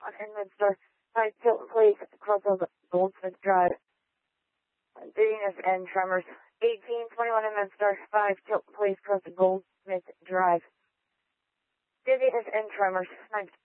on Inmanstar. 5 Tilton Place, across of Goldsmith Drive. Dizziness and tremors. 1821 Inmanstar. 5 Tilton Place, across of Goldsmith Drive. Dizziness and tremors. 9